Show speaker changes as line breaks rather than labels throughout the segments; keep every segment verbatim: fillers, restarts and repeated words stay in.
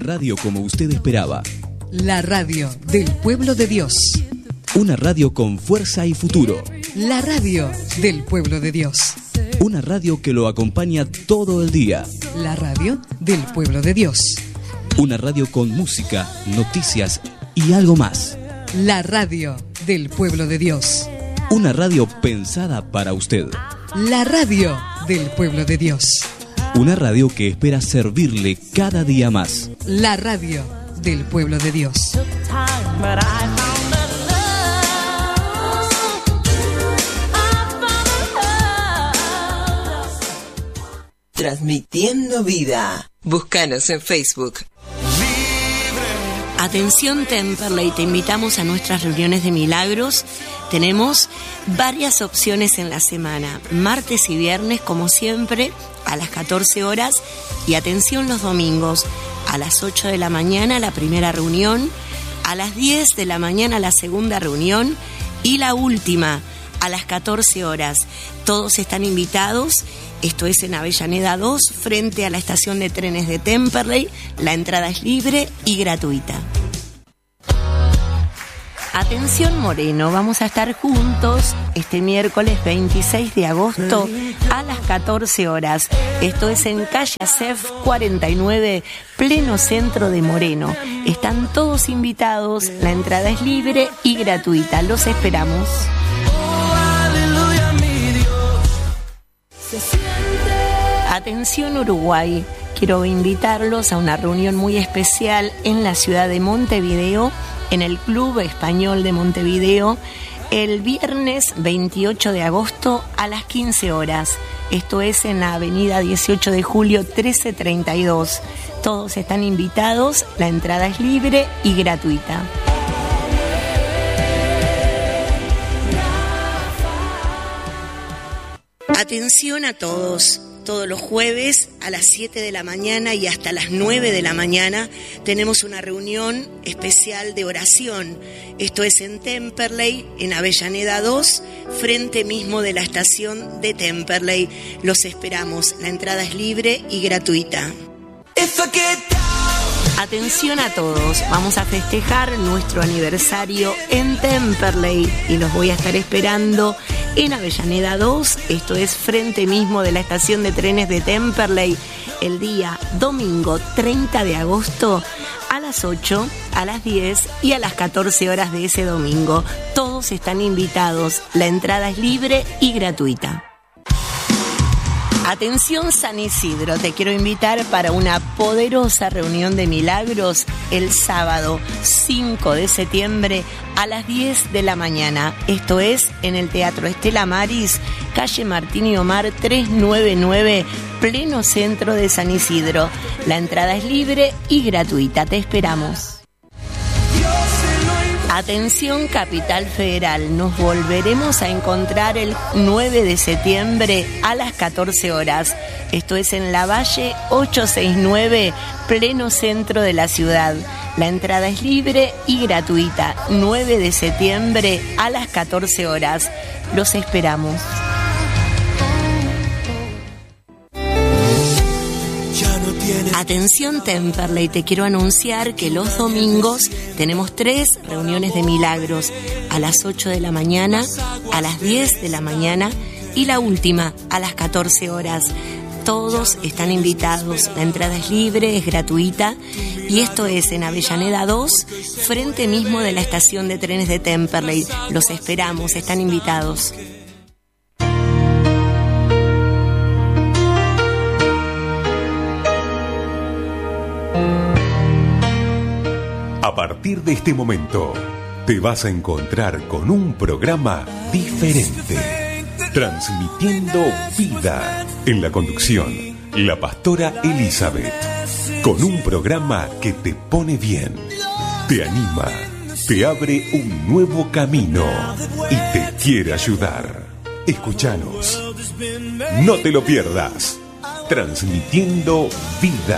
radio como usted esperaba.
La radio del pueblo de Dios.
Una radio con fuerza y futuro.
La radio del pueblo de Dios.
Una radio que lo acompaña todo el día.
La radio del pueblo de Dios.
Una radio con música, noticias y algo más.
La radio del pueblo de Dios.
Una radio pensada para usted.
La radio del pueblo de Dios.
Una radio que espera servirle cada día más.
La radio del pueblo de Dios.
Transmitiendo vida. Búscanos en Facebook.
Atención Temperley, te invitamos a nuestras reuniones de milagros. Tenemos varias opciones en la semana, martes y viernes como siempre a las catorce horas, y atención los domingos a las ocho de la mañana la primera reunión, a las diez de la mañana la segunda reunión y la última a las catorce horas. Todos están invitados. Esto es en Avellaneda dos, frente a la estación de trenes de Temperley. La entrada es libre y gratuita. Atención Moreno, vamos a estar juntos este miércoles veintiséis de agosto a las catorce horas. Esto es en calle Acef cuarenta y nueve, pleno centro de Moreno. Están todos invitados, la entrada es libre y gratuita. Los esperamos. Atención Uruguay, quiero invitarlos a una reunión muy especial en la ciudad de Montevideo, en el Club Español de Montevideo, el viernes veintiocho de agosto a las quince horas. Esto es en la avenida dieciocho de julio trece treinta y dos. Todos están invitados, la entrada es libre y gratuita. Atención a todos. Todos los jueves a las siete de la mañana y hasta las nueve de la mañana tenemos una reunión especial de oración. Esto es en Temperley, en Avellaneda dos, frente mismo de la estación de Temperley. Los esperamos. La entrada es libre y gratuita. Atención a todos, vamos a festejar nuestro aniversario en Temperley y los voy a estar esperando en Avellaneda dos, esto es frente mismo de la estación de trenes de Temperley, el día domingo treinta de agosto a las ocho, a las diez y a las catorce horas de ese domingo. Todos están invitados, la entrada es libre y gratuita. Atención San Isidro, te quiero invitar para una poderosa reunión de milagros el sábado cinco de septiembre a las diez de la mañana. Esto es en el Teatro Estela Maris, calle Martín y Omar trescientos noventa y nueve, pleno centro de San Isidro. La entrada es libre y gratuita, te esperamos. Atención Capital Federal, nos volveremos a encontrar el nueve de septiembre a las catorce horas. Esto es en la Valle ochocientos sesenta y nueve, pleno centro de la ciudad. La entrada es libre y gratuita. nueve de septiembre a las catorce horas. Los esperamos. Atención Temperley, te quiero anunciar que los domingos tenemos tres reuniones de milagros, a las ocho de la mañana, a las diez de la mañana y la última a las catorce horas. Todos están invitados, la entrada es libre, es gratuita y esto es en Avellaneda dos, frente mismo de la estación de trenes de Temperley. Los esperamos, están invitados.
A partir de este momento, te vas a encontrar con un programa diferente, transmitiendo vida. En la conducción, la pastora Elizabeth, con un programa que te pone bien, te anima, te abre un nuevo camino y te quiere ayudar. Escúchanos, no te lo pierdas, transmitiendo vida.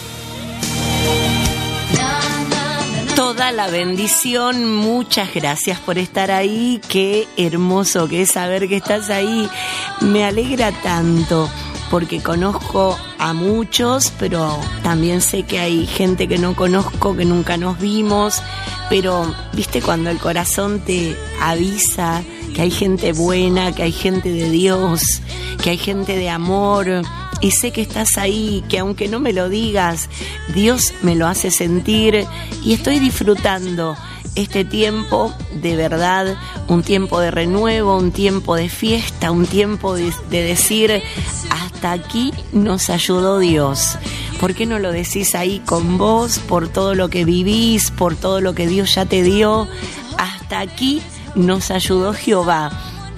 Toda la bendición, muchas gracias por estar ahí, qué hermoso que es saber que estás ahí, me alegra tanto. porque conozco a muchos, pero también sé que hay gente que no conozco, que nunca nos vimos, pero viste cuando el corazón te avisa que hay gente buena, que hay gente de Dios, que hay gente de amor, y sé que estás ahí, que aunque no me lo digas, Dios me lo hace sentir, y estoy disfrutando este tiempo, de verdad, un tiempo de renuevo, un tiempo de fiesta, un tiempo de, de decir, hasta aquí nos ayudó Dios. ¿Por qué no lo decís ahí con vos, por todo lo que vivís, por todo lo que Dios ya te dio? Hasta aquí nos ayudó Jehová.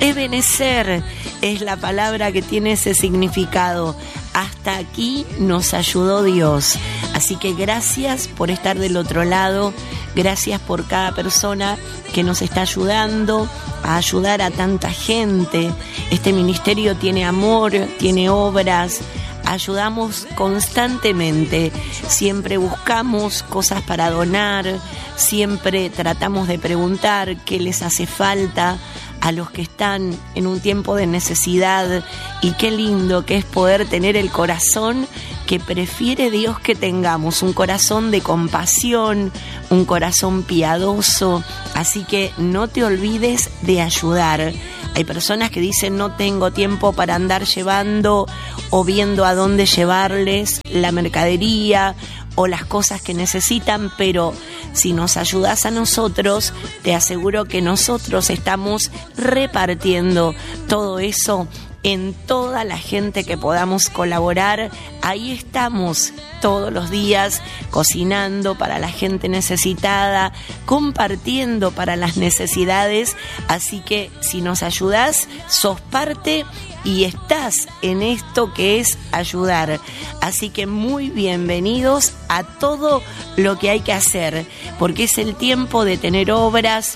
Ebenecer es la palabra que tiene ese significado. Hasta aquí nos ayudó Dios. Así que gracias por estar del otro lado. Gracias por cada persona que nos está ayudando a ayudar a tanta gente. Este ministerio tiene amor, tiene obras. Ayudamos constantemente, siempre buscamos cosas para donar, siempre tratamos de preguntar qué les hace falta a los que están en un tiempo de necesidad, y qué lindo que es poder tener el corazón que prefiere Dios que tengamos, un corazón de compasión, un corazón piadoso. Así que no te olvides de ayudar. Hay personas que dicen no tengo tiempo para andar llevando o viendo a dónde llevarles la mercadería o las cosas que necesitan, pero si nos ayudas a nosotros, te aseguro que nosotros estamos repartiendo todo eso en toda la gente que podamos colaborar. Ahí estamos todos los días cocinando para la gente necesitada, compartiendo para las necesidades. Así que si nos ayudás, sos parte y estás en esto que es ayudar. Así que muy bienvenidos a todo lo que hay que hacer, porque es el tiempo de tener obras.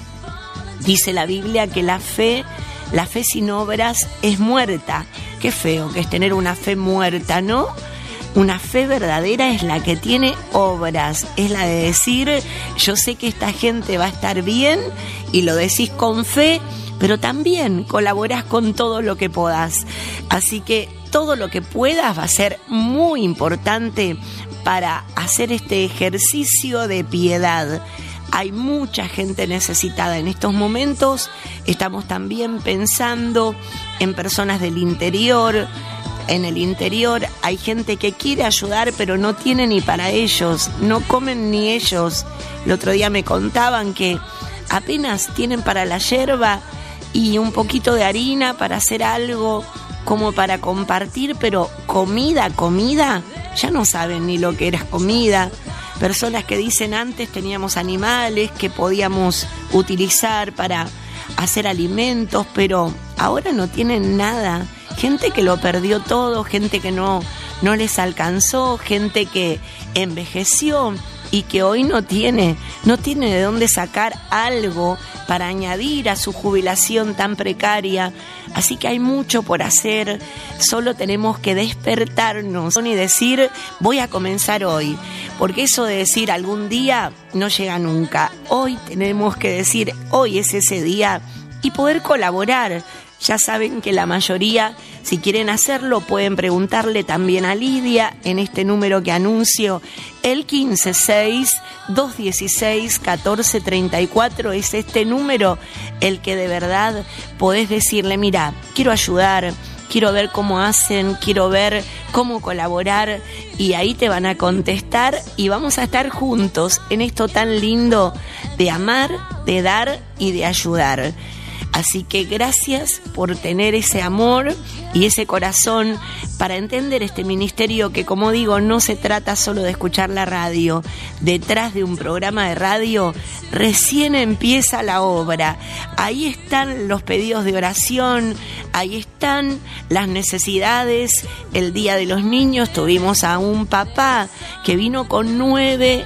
Dice la Biblia que la fe La fe sin obras es muerta. Qué feo que es tener una fe muerta, ¿no? Una fe verdadera es la que tiene obras. Es la de decir, yo sé que esta gente va a estar bien, y lo decís con fe, pero también colaborás con todo lo que podás. Así que todo lo que puedas va a ser muy importante para hacer este ejercicio de piedad. Hay mucha gente necesitada en estos momentos. Estamos también pensando en personas del interior. En el interior hay gente que quiere ayudar, pero no tiene ni para ellos, no comen ni ellos. El otro día me contaban que apenas tienen para la yerba y un poquito de harina para hacer algo como para compartir, pero comida, comida, ya no saben ni lo que era comida. Personas que dicen antes teníamos animales que podíamos utilizar para hacer alimentos, pero ahora no tienen nada. Gente que lo perdió todo, gente que no, no les alcanzó, gente que envejeció y que hoy no tiene, no tiene de dónde sacar algo para añadir a su jubilación tan precaria. Así que hay mucho por hacer, solo tenemos que despertarnos y decir, voy a comenzar hoy, porque eso de decir algún día no llega nunca. Hoy tenemos que decir, hoy es ese día, y poder colaborar. Ya saben que la mayoría, si quieren hacerlo, pueden preguntarle también a Lidia en este número que anuncio, el quince seis, dos dieciséis, catorce treinta y cuatro. Es este número el que de verdad podés decirle, mira, quiero ayudar, quiero ver cómo hacen, quiero ver cómo colaborar, y ahí te van a contestar y vamos a estar juntos en esto tan lindo de amar, de dar y de ayudar. Así que gracias por tener ese amor y ese corazón para entender este ministerio que, como digo, no se trata solo de escuchar la radio. Detrás de un programa de radio recién empieza la obra. Ahí están los pedidos de oración, ahí están las necesidades. El Día de los Niños tuvimos a un papá que vino con nueve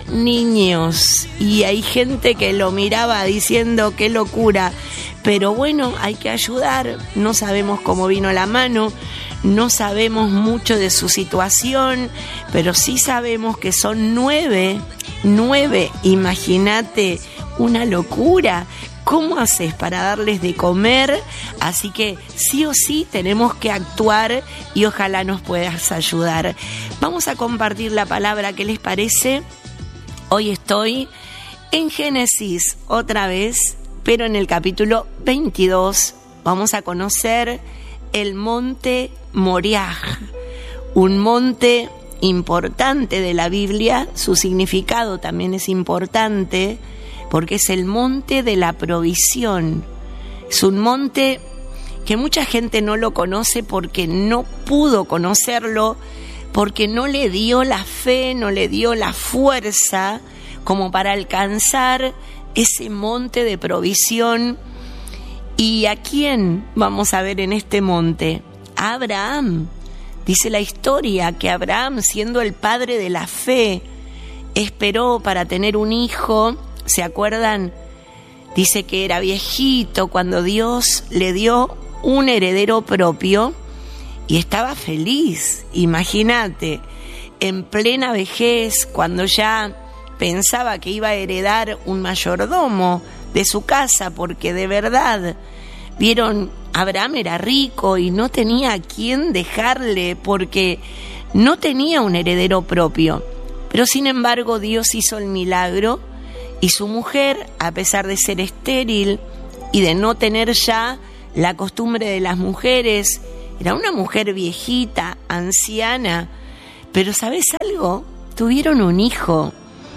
niños y hay gente que lo miraba diciendo qué locura. Pero bueno, hay que ayudar. No sabemos cómo vino la mano, no sabemos mucho de su situación, pero sí sabemos que son nueve, nueve, imagínate, una locura. ¿Cómo haces para darles de comer? Así que sí o sí tenemos que actuar y ojalá nos puedas ayudar. Vamos a compartir la palabra, ¿qué les parece? Hoy estoy en Génesis otra vez, pero en el capítulo veintidós vamos a conocer el monte Moriah, un monte importante de la Biblia. Su significado también es importante porque es el monte de la provisión. Es un monte que mucha gente no lo conoce porque no pudo conocerlo, porque no le dio la fe, no le dio la fuerza como para alcanzar ese monte de provisión. ¿Y a quién vamos a ver en este monte? A Abraham. Dice la historia que Abraham, siendo el padre de la fe, esperó para tener un hijo. ¿Se acuerdan? Dice que era viejito cuando Dios le dio un heredero propio y estaba feliz. Imagínate, en plena vejez, cuando ya pensaba que iba a heredar un mayordomo de su casa, porque de verdad, vieron, Abraham era rico y no tenía a quién dejarle porque no tenía un heredero propio. Pero sin embargo Dios hizo el milagro y su mujer, a pesar de ser estéril y de no tener ya la costumbre de las mujeres, era una mujer viejita, anciana, pero ¿sabes algo? Tuvieron un hijo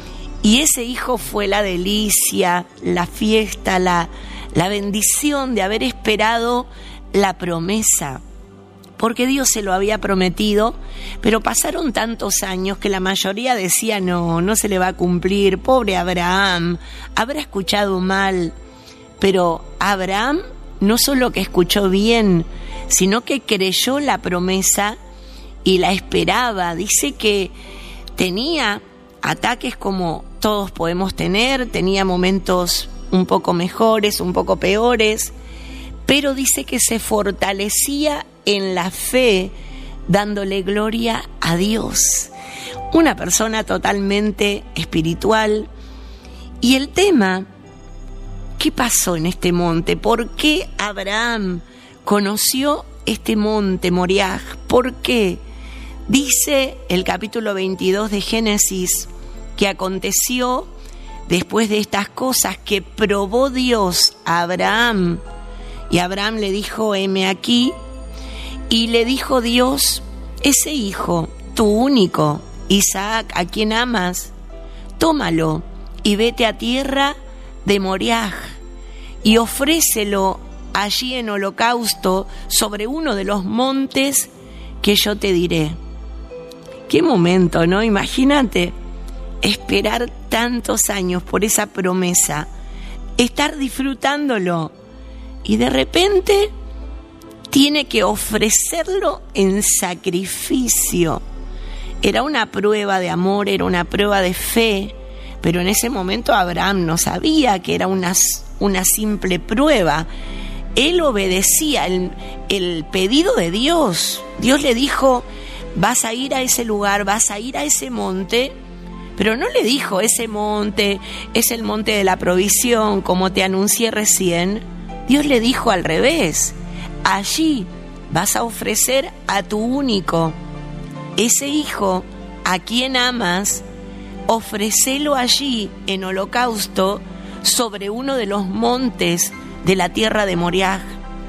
y ese hijo fue la delicia, la fiesta, la, la bendición de haber esperado la promesa, porque Dios se lo había prometido, pero pasaron tantos años que la mayoría decía no, no se le va a cumplir, pobre Abraham, habrá escuchado mal. Pero Abraham no solo que escuchó bien, sino que creyó la promesa y la esperaba. Dice que tenía ataques como todos podemos tener, tenía momentos un poco mejores, un poco peores, pero dice que se fortalecía en la fe, dándole gloria a Dios. Una persona totalmente espiritual. Y el tema, ¿qué pasó en este monte? ¿Por qué Abraham conoció este monte Moriah? ¿Por qué? Dice el capítulo veintidós de Génesis que aconteció después de estas cosas que probó Dios a Abraham. Y Abraham le dijo, heme aquí. Y le dijo Dios, ese hijo, tu único, Isaac, a quien amas, tómalo y vete a tierra de Moriah y ofrécelo allí en holocausto sobre uno de los montes que yo te diré. Qué momento, ¿no? Imagínate esperar tantos años por esa promesa, estar disfrutándolo y de repente tiene que ofrecerlo en sacrificio. Era una prueba de amor, era una prueba de fe, pero en ese momento Abraham no sabía que era una, una simple prueba. Él obedecía el, el pedido de Dios. Dios le dijo, vas a ir a ese lugar, vas a ir a ese monte, pero no le dijo, ese monte es el monte de la provisión, como te anuncié recién. Dios le dijo al revés, allí vas a ofrecer a tu único, ese hijo a quien amas, ofrecelo allí en holocausto sobre uno de los montes de la tierra de Moriah.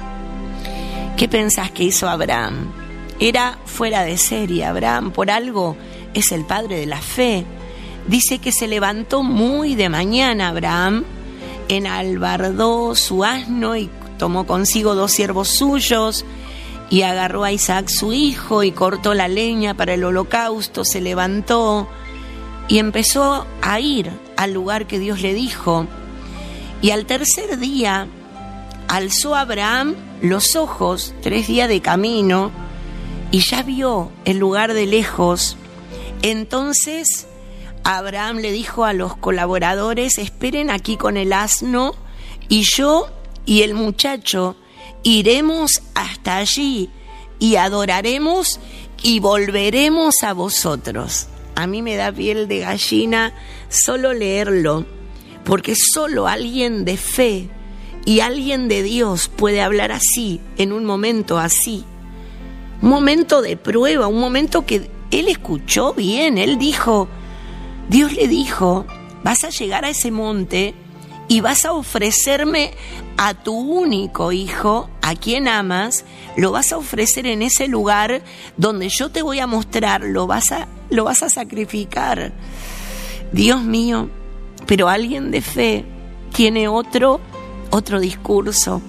¿Qué pensás que hizo Abraham? Era fuera de serie. Abraham por algo es el padre de la fe. Dice que se levantó muy de mañana Abraham, enalbardó su asno y tomó consigo dos siervos suyos y agarró a Isaac su hijo y cortó la leña para el holocausto, se levantó y empezó a ir al lugar que Dios le dijo. Y al tercer día alzó Abraham los ojos, tres días de camino, y ya vio el lugar de lejos. Entonces Abraham le dijo a los colaboradores, esperen aquí con el asno y yo y el muchacho iremos hasta allí y adoraremos y volveremos a vosotros. A mí me da piel de gallina solo leerlo, porque solo alguien de fe Y alguien de Dios puede hablar así, en un momento así. Un momento de prueba, un momento que él escuchó bien. Él dijo, Dios le dijo, vas a llegar a ese monte y vas a ofrecerme a tu único hijo, a quien amas, lo vas a ofrecer en ese lugar donde yo te voy a mostrar, lo vas a, lo vas a sacrificar. Dios mío, pero alguien de fe tiene otro, otro discurso.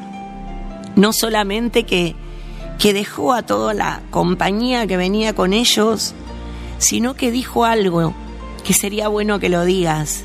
No solamente que, que dejó a toda la compañía que venía con ellos, sino que dijo algo que sería bueno que lo digas.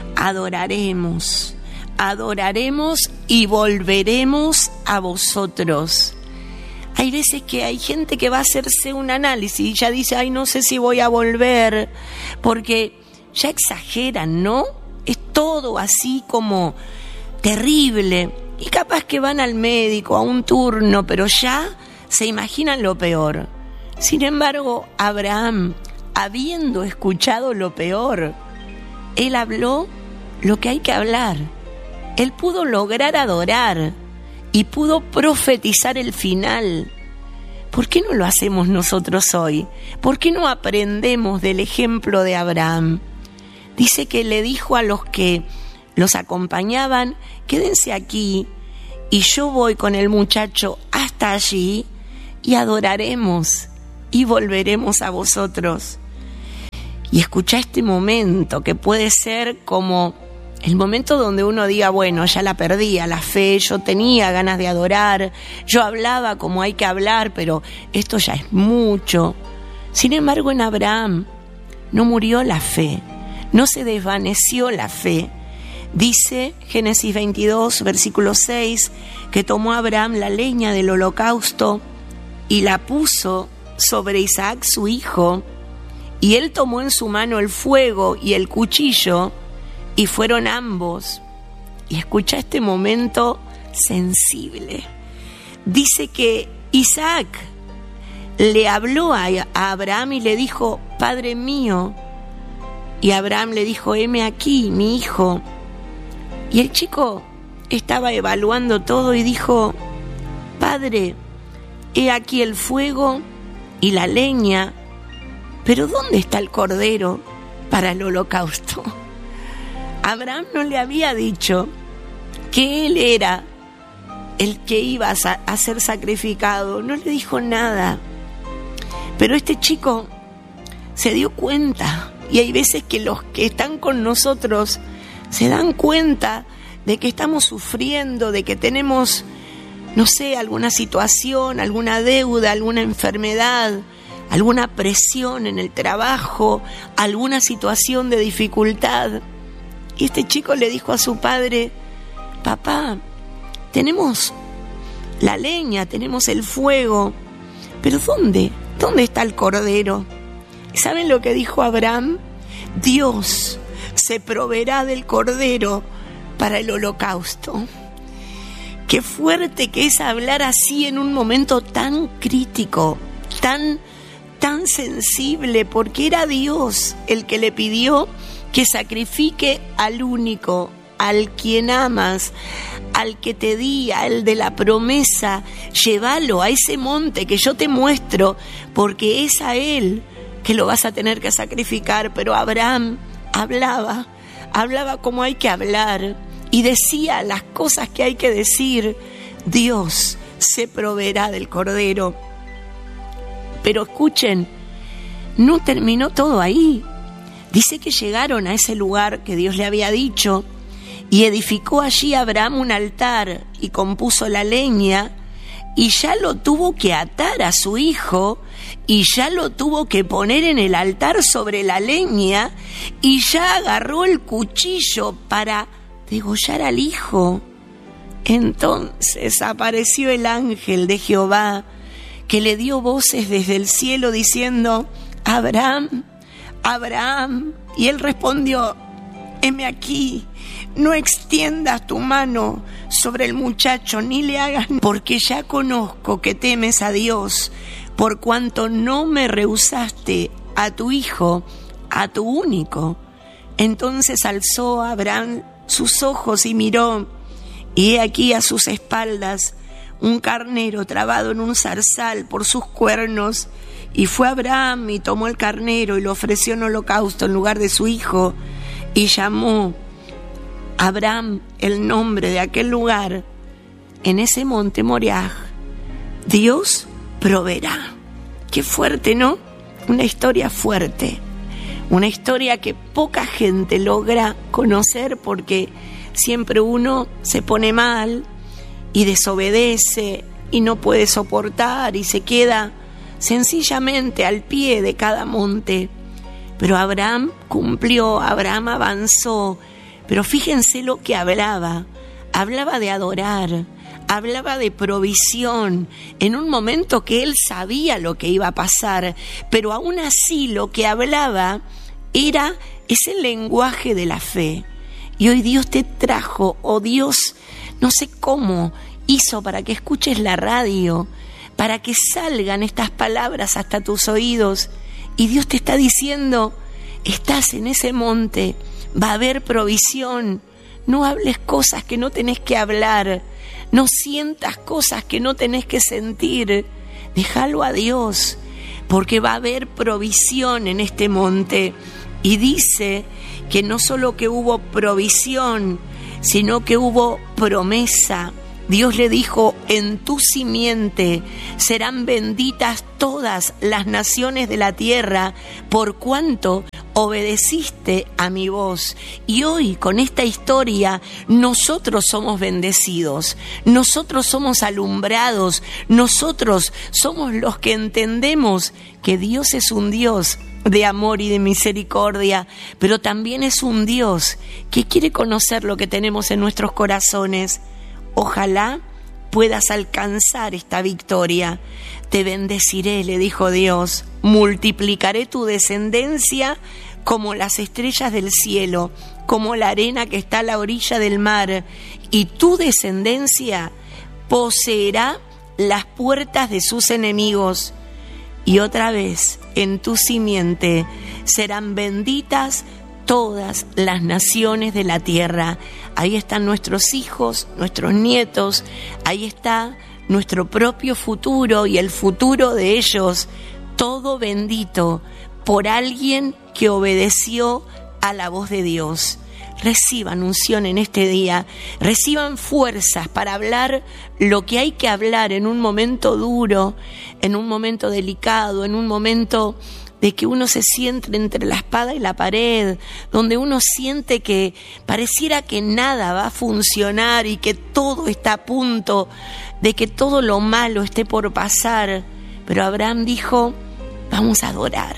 Adoraremos, adoraremos y volveremos a vosotros. Hay veces que hay gente que va a hacerse un análisis y ya dice, ay, no sé si voy a volver, porque ya exageran, ¿no? Es todo así como terrible. Y capaz que van al médico, a un turno, pero ya se imaginan lo peor. Sin embargo, Abraham, habiendo escuchado lo peor, él habló lo que hay que hablar. Él pudo lograr adorar y pudo profetizar el final. ¿Por qué no lo hacemos nosotros hoy? ¿Por qué no aprendemos del ejemplo de Abraham? Dice que le dijo a los que los acompañaban, quédense aquí y yo voy con el muchacho hasta allí y adoraremos y volveremos a vosotros. Y escucha este momento que puede ser como el momento donde uno diga, bueno, ya la perdí a la fe, yo tenía ganas de adorar, yo hablaba como hay que hablar, pero esto ya es mucho. Sin embargo, en Abraham no murió la fe, no se desvaneció la fe. Dice Génesis veintidós, versículo seis, que tomó Abraham la leña del holocausto y la puso sobre Isaac su hijo, y él tomó en su mano el fuego y el cuchillo, y fueron ambos. Y escucha este momento sensible. Dice que Isaac le habló a Abraham y le dijo, Padre mío. Y Abraham le dijo, heme aquí, mi hijo. Y el chico estaba evaluando todo y dijo, Padre, he aquí el fuego y la leña, pero ¿dónde está el cordero para el holocausto? Abraham no le había dicho que él era el que iba a ser sacrificado, no le dijo nada. Pero este chico se dio cuenta, y hay veces que los que están con nosotros se dan cuenta de que estamos sufriendo, de que tenemos, no sé, alguna situación, alguna deuda, alguna enfermedad, alguna presión en el trabajo, alguna situación de dificultad. Y este chico le dijo a su padre, papá, tenemos la leña, tenemos el fuego, pero ¿dónde? ¿Dónde está el cordero? ¿Y saben lo que dijo Abraham? Dios se proveerá del cordero para el holocausto. Qué fuerte que es hablar así en un momento tan crítico, tan, tan sensible, porque era Dios el que le pidió que sacrifique al único, al quien amas, al que te di, al de la promesa. Llévalo a ese monte que yo te muestro, porque es a él que lo vas a tener que sacrificar. Pero Abraham hablaba, hablaba como hay que hablar y decía las cosas que hay que decir. Dios se proveerá del cordero. Pero escuchen, no terminó todo ahí. Dice que llegaron a ese lugar que Dios le había dicho y edificó allí Abraham un altar y compuso la leña y ya lo tuvo que atar a su hijo y ya lo tuvo que poner en el altar sobre la leña y ya agarró el cuchillo para degollar al hijo. Entonces apareció el ángel de Jehová que le dio voces desde el cielo diciendo, Abraham, Abraham. Y él respondió, heme aquí, no extiendas tu mano sobre el muchacho ni le hagas, porque ya conozco que temes a Dios, por cuanto no me rehusaste a tu hijo, a tu único. Entonces alzó Abraham sus ojos y miró, y he aquí a sus espaldas un carnero trabado en un zarzal por sus cuernos. Y fue Abraham y tomó el carnero y lo ofreció en holocausto en lugar de su hijo, y llamó Abraham el nombre de aquel lugar, en ese monte Moriah, Dios proveerá. Qué fuerte, ¿no? Una historia fuerte, una historia que poca gente logra conocer, porque siempre uno se pone mal y desobedece y no puede soportar y se queda sencillamente al pie de cada monte. Pero Abraham cumplió, Abraham avanzó. Pero fíjense lo que hablaba. Hablaba de adorar, hablaba de provisión, en un momento que él sabía lo que iba a pasar, pero aún así lo que hablaba era ese lenguaje de la fe. Y hoy Dios te trajo, o oh Dios, no sé cómo hizo para que escuches la radio, para que salgan estas palabras hasta tus oídos. Y Dios te está diciendo, estás en ese monte, va a haber provisión. No hables cosas que no tenés que hablar, no sientas cosas que no tenés que sentir. Déjalo a Dios, porque va a haber provisión en este monte. Y dice que no solo que hubo provisión, sino que hubo promesa. Dios le dijo, en tu simiente serán benditas todas las naciones de la tierra, por cuanto obedeciste a mi voz. Y hoy, con esta historia, nosotros somos bendecidos, nosotros somos alumbrados, nosotros somos los que entendemos que Dios es un Dios de amor y de misericordia, pero también es un Dios que quiere conocer lo que tenemos en nuestros corazones. Ojalá puedas alcanzar esta victoria. Te bendeciré, le dijo Dios, multiplicaré tu descendencia como las estrellas del cielo, como la arena que está a la orilla del mar, y tu descendencia poseerá las puertas de sus enemigos. Y otra vez, en tu simiente serán benditas todas las naciones de la tierra. Ahí están nuestros hijos, nuestros nietos, ahí está nuestro propio futuro y el futuro de ellos, todo bendito por alguien que obedeció a la voz de Dios. Reciban unción en este día, reciban fuerzas para hablar lo que hay que hablar en un momento duro, en un momento delicado, en un momento de que uno se siente entre la espada y la pared, donde uno siente que pareciera que nada va a funcionar y que todo está a punto de que todo lo malo esté por pasar. Pero Abraham dijo, vamos a adorar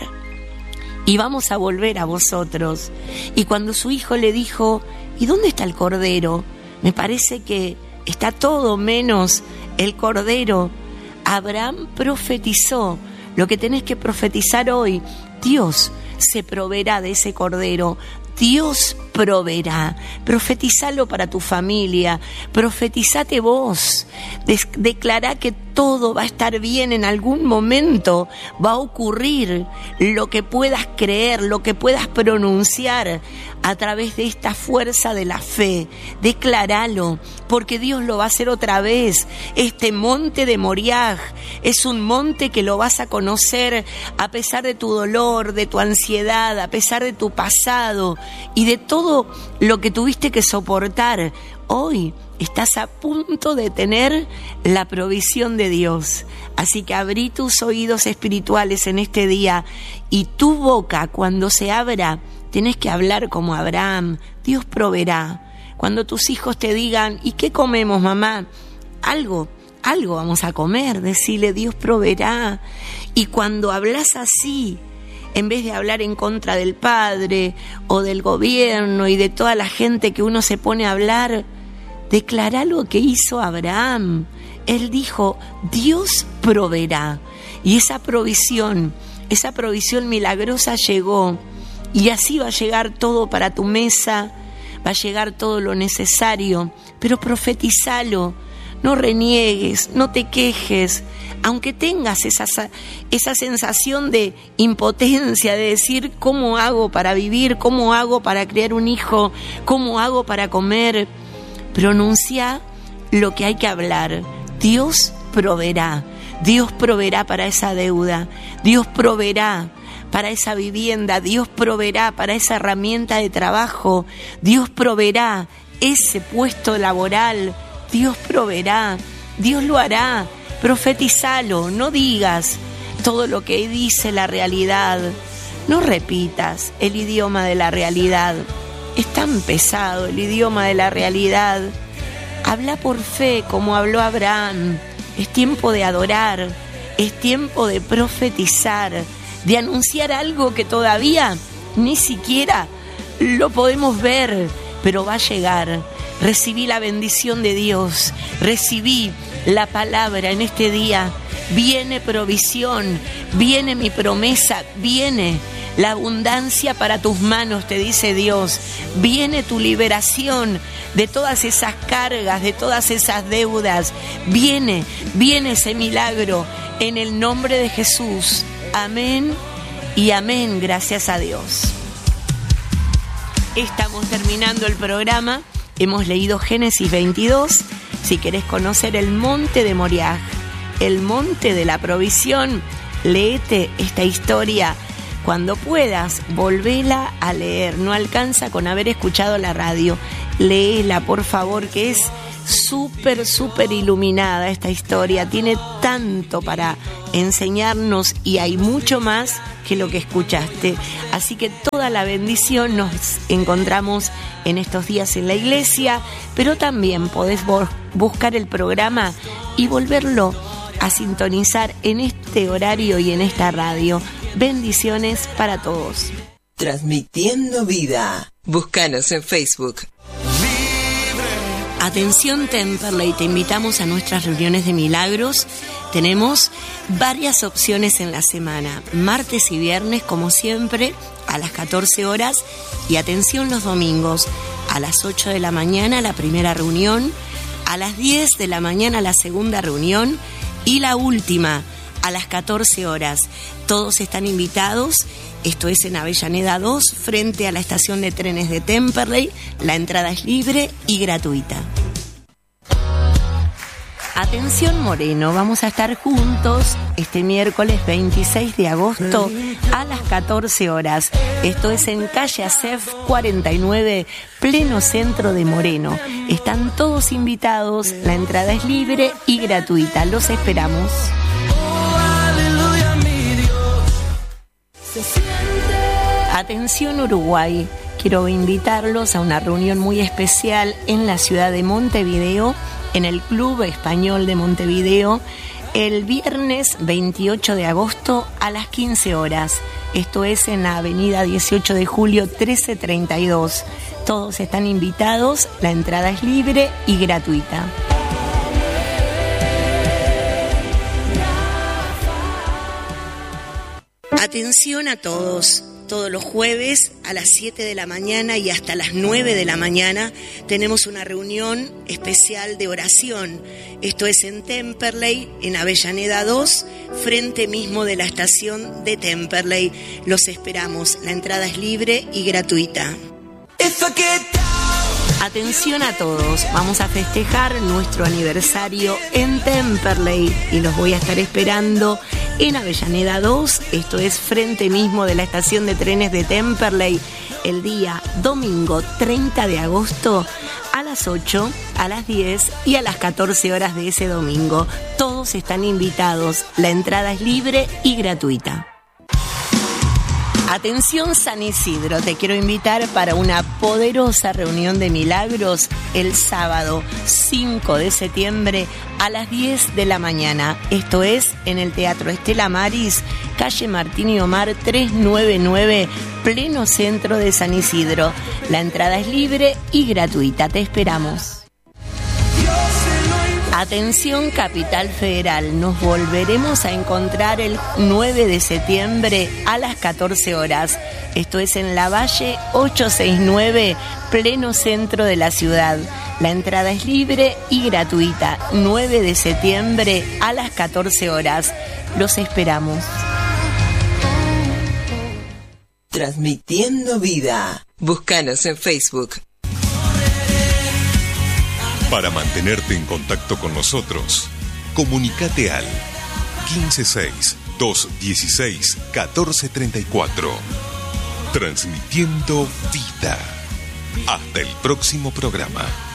y vamos a volver a vosotros. Y cuando su hijo le dijo, ¿y dónde está el cordero? Me parece que está todo menos el cordero. Abraham profetizó lo que tenés que profetizar hoy. Dios se proveerá de ese cordero. Dios proveerá. Profetizalo para tu familia. Profetizate vos. Des- declará que todo va a estar bien en algún momento. Va a ocurrir lo que puedas creer, lo que puedas pronunciar a través de esta fuerza de la fe. Decláralo, porque Dios lo va a hacer otra vez. Este monte de Moriah es un monte que lo vas a conocer a pesar de tu dolor, de tu ansiedad, a pesar de tu pasado y de todo lo que tuviste que soportar. Hoy estás a punto de tener la provisión de Dios. Así que abrí tus oídos espirituales en este día, y tu boca, cuando se abra, tienes que hablar como Abraham. Dios proveerá. Cuando tus hijos te digan, ¿y qué comemos, mamá? Algo, algo vamos a comer. Decile, Dios proveerá. Y cuando hablas así, en vez de hablar en contra del padre o del gobierno y de toda la gente que uno se pone a hablar, declara lo que hizo Abraham. Él dijo, Dios proveerá. Y esa provisión, esa provisión milagrosa llegó. Y así va a llegar todo para tu mesa, va a llegar todo lo necesario. Pero profetizalo, no reniegues, no te quejes. Aunque tengas esa, esa sensación de impotencia, de decir, ¿cómo hago para vivir? ¿Cómo hago para criar un hijo? ¿Cómo hago para comer? pronuncia lo que hay que hablar. Dios proveerá, Dios proveerá para esa deuda, Dios proveerá para esa vivienda, Dios proveerá para esa herramienta de trabajo, Dios proveerá ese puesto laboral, Dios proveerá, Dios lo hará. Profetizalo, no digas todo lo que dice la realidad, no repitas el idioma de la realidad, es tan pesado el idioma de la realidad. Habla por fe como habló Abraham. Es tiempo de adorar, es tiempo de profetizar, de anunciar algo que todavía ni siquiera lo podemos ver, pero va a llegar. Recibí la bendición de Dios, recibí la palabra en este día. Viene provisión, viene mi promesa, viene la abundancia para tus manos, te dice Dios. Viene tu liberación de todas esas cargas, de todas esas deudas. Viene, viene ese milagro en el nombre de Jesús. Amén y amén, gracias a Dios. Estamos terminando el programa. Hemos leído Génesis veintidós. Si querés conocer el monte de Moriah, el monte de la provisión, léete esta historia. Cuando puedas, volvéla a leer. No alcanza con haber escuchado la radio. Léela, por favor, que es súper, súper iluminada esta historia. Tiene tanto para enseñarnos y hay mucho más que lo que escuchaste. Así que toda la bendición. Nos encontramos en estos días en la iglesia, pero también podés buscar el programa y volverlo a sintonizar en este horario y en esta radio. Bendiciones para todos.
Transmitiendo vida. Búscanos en Facebook.
Atención Temperley, te invitamos a nuestras reuniones de milagros. Tenemos varias opciones en la semana, martes y viernes como siempre a las catorce horas, y atención los domingos a las ocho de la mañana la primera reunión, a las diez de la mañana la segunda reunión y la última a las catorce horas. Todos están invitados. Esto es en Avellaneda dos, frente a la estación de trenes de Temperley. La entrada es libre y gratuita. Atención Moreno, vamos a estar juntos este miércoles veintiséis de agosto a las catorce horas. Esto es en calle Acef cuarenta y nueve, pleno centro de Moreno. Están todos invitados, la entrada es libre y gratuita. Los esperamos. Atención Uruguay, quiero invitarlos a una reunión muy especial en la ciudad de Montevideo, en el Club Español de Montevideo, el viernes veintiocho de agosto a las quince horas. Esto es en la avenida dieciocho de julio trece treinta y dos. Todos están invitados, la entrada es libre y gratuita. Atención a todos. Todos los jueves a las siete de la mañana y hasta las nueve de la mañana tenemos una reunión especial de oración. Esto es en Temperley, en Avellaneda dos, frente mismo de la estación de Temperley. Los esperamos. La entrada es libre y gratuita. Atención a todos, vamos a festejar nuestro aniversario en Temperley y los voy a estar esperando en Avellaneda dos, esto es frente mismo de la estación de trenes de Temperley, el día domingo treinta de agosto a las ocho, a las diez y a las catorce horas de ese domingo. Todos están invitados, la entrada es libre y gratuita. Atención San Isidro, te quiero invitar para una poderosa reunión de milagros el sábado cinco de septiembre a las diez de la mañana. Esto es en el Teatro Estela Maris, calle Martín y Omar trescientos noventa y nueve, pleno centro de San Isidro. La entrada es libre y gratuita, te esperamos. Atención Capital Federal, nos volveremos a encontrar el nueve de septiembre a las catorce horas. Esto es en La Valle ochocientos sesenta y nueve, pleno centro de la ciudad. La entrada es libre y gratuita. nueve de septiembre a las catorce horas. Los esperamos.
Transmitiendo vida. Búscanos en Facebook.
Para mantenerte en contacto con nosotros, comunicate al quince seis, doscientos dieciséis, catorce treinta y cuatro. Transmitiendo vida. Hasta el próximo programa.